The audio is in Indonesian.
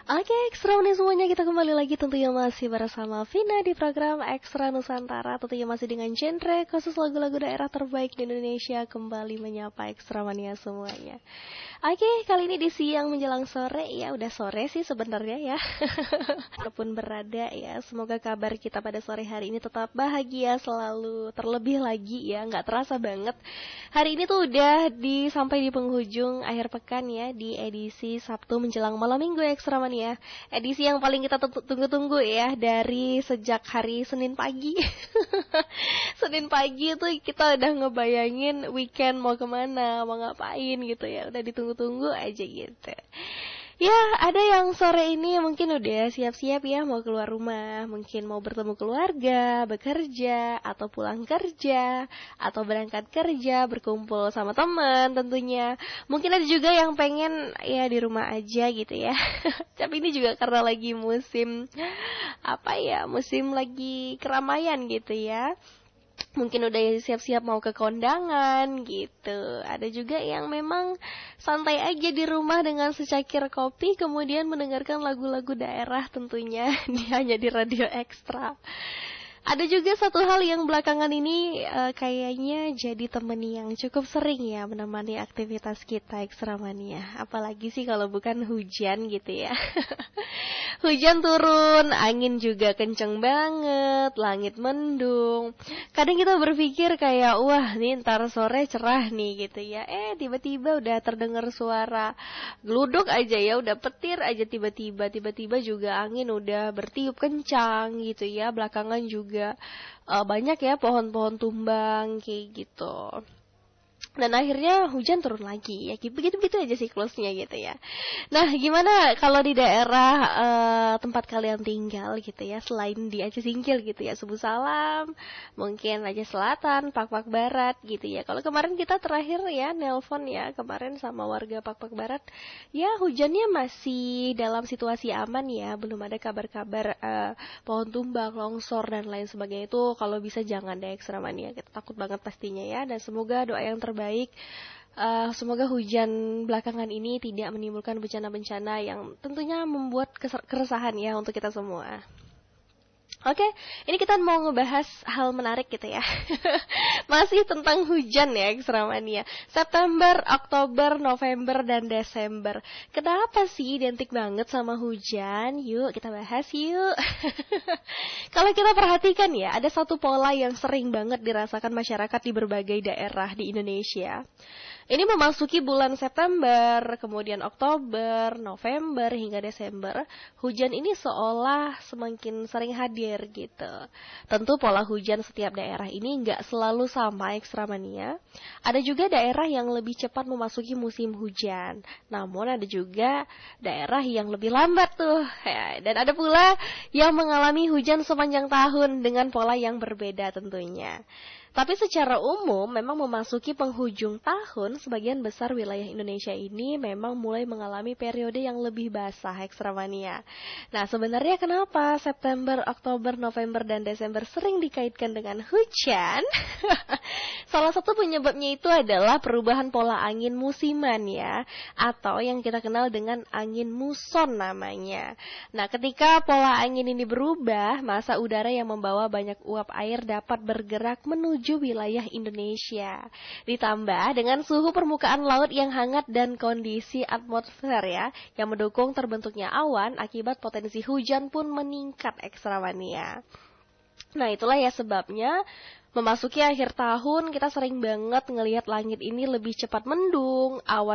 Oke, Ekstra nih semuanya, kita kembali lagi tentunya masih bersama Vina di program Ekstra Nusantara. Tentunya masih dengan genre khusus lagu-lagu daerah terbaik di Indonesia. Kembali menyapa Ekstra Mania semuanya. Oke, kali ini di siang menjelang sore, ya udah sore sih sebenarnya ya. Walaupun berada ya, semoga kabar kita pada sore hari ini tetap bahagia selalu. Terlebih lagi ya, nggak terasa banget. Hari ini tuh udah sampai di penghujung akhir pekan ya, di edisi Sabtu menjelang malam minggu Ekstra Mania. Edisi yang paling kita tunggu-tunggu ya, dari sejak hari Senin pagi. Senin pagi tuh kita udah ngebayangin weekend mau kemana, mau ngapain gitu ya. Udah ditunggu-tunggu aja gitu. Ya, ada yang sore ini mungkin udah siap-siap ya mau keluar rumah, mungkin mau bertemu keluarga, bekerja, atau pulang kerja, atau berangkat kerja, berkumpul sama teman tentunya. Mungkin ada juga yang pengen ya di rumah aja gitu ya. Tapi ini juga karena lagi musim musim lagi keramaian gitu ya. Mungkin udah siap-siap mau ke kondangan gitu. Ada juga yang memang santai aja di rumah dengan secangkir kopi, kemudian mendengarkan lagu-lagu daerah tentunya hanya di Radio Ekstra. Ada juga satu hal yang belakangan ini kayaknya jadi temen yang cukup sering ya menemani aktivitas kita Ekstra Mania. Apalagi sih kalau bukan hujan gitu ya. Hujan turun, angin juga kenceng banget, langit mendung. Kadang kita berpikir kayak, wah nih ntar sore cerah nih gitu ya. Tiba-tiba udah terdengar suara gluduk aja ya, udah petir aja tiba-tiba juga angin udah bertiup kencang gitu ya. Belakangan juga banyak ya pohon-pohon tumbang kayak gitu. Dan akhirnya hujan turun lagi ya, begitu-begitu aja siklusnya gitu ya. Nah, gimana kalau di daerah tempat kalian tinggal gitu ya, selain di Aceh Singkil gitu ya, Subuh Salam, mungkin Aceh Selatan, Pak-Pak Barat gitu ya. Kalau kemarin kita terakhir ya nelpon ya kemarin sama warga Pak-Pak Barat, ya hujannya masih dalam situasi aman ya, belum ada kabar-kabar pohon tumbang, longsor dan lain sebagainya. Itu kalau bisa jangan deh Ekstra Mania, kita takut banget pastinya ya. Dan semoga doa yang terbaik, semoga hujan belakangan ini tidak menimbulkan bencana-bencana yang tentunya membuat keresahan ya untuk kita semua. Oke, ini kita mau ngebahas hal menarik gitu ya. Masih tentang hujan ya Ekstra Mania. September, Oktober, November, dan Desember. Kenapa sih identik banget sama hujan? Yuk kita bahas yuk. Kalau kita perhatikan ya, ada satu pola yang sering banget dirasakan masyarakat di berbagai daerah di Indonesia. Ini memasuki bulan September, kemudian Oktober, November, hingga Desember, hujan ini seolah semakin sering hadir gitu. Tentu pola hujan setiap daerah ini nggak selalu sama Ekstra Mania. Ada juga daerah yang lebih cepat memasuki musim hujan. Namun ada juga daerah yang lebih lambat tuh. Dan ada pula yang mengalami hujan sepanjang tahun dengan pola yang berbeda tentunya. Tapi secara umum memang memasuki penghujung tahun, sebagian besar wilayah Indonesia ini memang mulai mengalami periode yang lebih basah Ekstra Mania. Nah, sebenarnya kenapa September, Oktober, November, dan Desember sering dikaitkan dengan hujan? Salah satu penyebabnya itu adalah perubahan pola angin musiman ya, atau yang kita kenal dengan angin muson namanya. Nah, ketika pola angin ini berubah, massa udara yang membawa banyak uap air dapat bergerak menuju wilayah Indonesia. Ditambah dengan suhu permukaan laut yang hangat dan kondisi atmosfer ya, yang mendukung terbentuknya awan, akibat potensi hujan pun meningkat Ekstra Mania. Nah, itulah ya sebabnya memasuki akhir tahun kita sering banget ngelihat langit ini lebih cepat mendung, awan